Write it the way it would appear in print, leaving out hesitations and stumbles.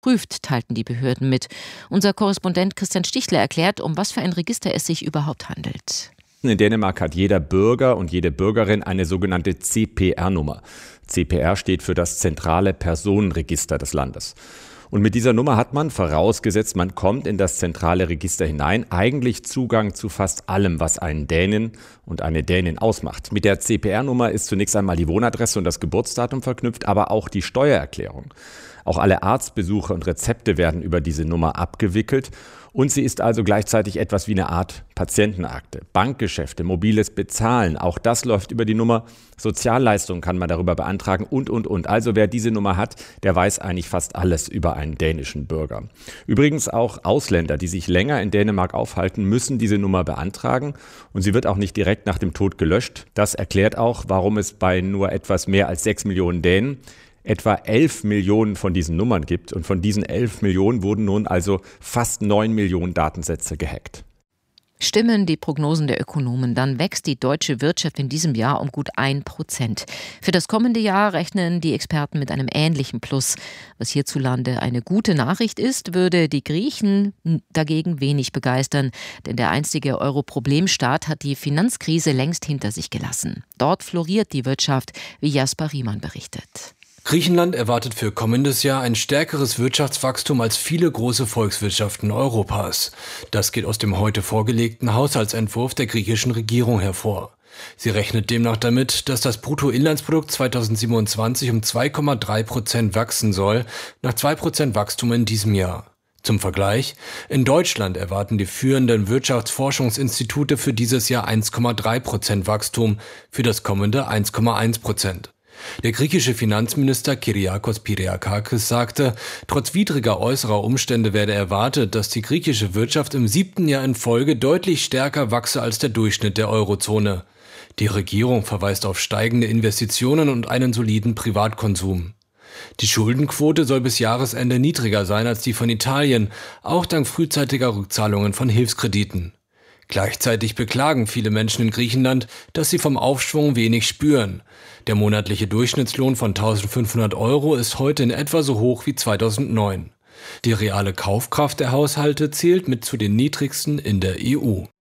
prüft, teilten die Behörden mit. Unser Korrespondent Christian Stichler erklärt, um was für ein Register es sich überhaupt handelt. In Dänemark hat jeder Bürger und jede Bürgerin eine sogenannte CPR-Nummer. CPR steht für das zentrale Personenregister des Landes. Und mit dieser Nummer hat man, vorausgesetzt man kommt in das zentrale Register hinein, eigentlich Zugang zu fast allem, was einen Dänen und eine Dänin ausmacht. Mit der CPR-Nummer ist zunächst einmal die Wohnadresse und das Geburtsdatum verknüpft, aber auch die Steuererklärung. Auch alle Arztbesuche und Rezepte werden über diese Nummer abgewickelt. Und sie ist also gleichzeitig etwas wie eine Art Patientenakte. Bankgeschäfte, mobiles Bezahlen, auch das läuft über die Nummer. Sozialleistungen kann man darüber beantragen und. Also wer diese Nummer hat, der weiß eigentlich fast alles über einen dänischen Bürger. Übrigens auch Ausländer, die sich länger in Dänemark aufhalten, müssen diese Nummer beantragen. Und sie wird auch nicht direkt nach dem Tod gelöscht. Das erklärt auch, warum es bei nur etwas mehr als 6 Millionen Dänen etwa 11 Millionen von diesen Nummern gibt. Und von diesen 11 Millionen wurden nun also fast 9 Millionen Datensätze gehackt. Stimmen die Prognosen der Ökonomen, dann wächst die deutsche Wirtschaft in diesem Jahr um gut 1%. Für das kommende Jahr rechnen die Experten mit einem ähnlichen Plus. Was hierzulande eine gute Nachricht ist, würde die Griechen dagegen wenig begeistern. Denn der einstige Euro-Problemstaat hat die Finanzkrise längst hinter sich gelassen. Dort floriert die Wirtschaft, wie Jasper Riemann berichtet. Griechenland erwartet für kommendes Jahr ein stärkeres Wirtschaftswachstum als viele große Volkswirtschaften Europas. Das geht aus dem heute vorgelegten Haushaltsentwurf der griechischen Regierung hervor. Sie rechnet demnach damit, dass das Bruttoinlandsprodukt 2027 um 2,3% wachsen soll, nach 2% Wachstum in diesem Jahr. Zum Vergleich, in Deutschland erwarten die führenden Wirtschaftsforschungsinstitute für dieses Jahr 1,3% Wachstum, für das kommende 1,1%. Der griechische Finanzminister Kyriakos Piriakakis sagte, trotz widriger äußerer Umstände werde erwartet, dass die griechische Wirtschaft im 7. Jahr in Folge deutlich stärker wachse als der Durchschnitt der Eurozone. Die Regierung verweist auf steigende Investitionen und einen soliden Privatkonsum. Die Schuldenquote soll bis Jahresende niedriger sein als die von Italien, auch dank frühzeitiger Rückzahlungen von Hilfskrediten. Gleichzeitig beklagen viele Menschen in Griechenland, dass sie vom Aufschwung wenig spüren. Der monatliche Durchschnittslohn von 1.500 € ist heute in etwa so hoch wie 2009. Die reale Kaufkraft der Haushalte zählt mit zu den niedrigsten in der EU.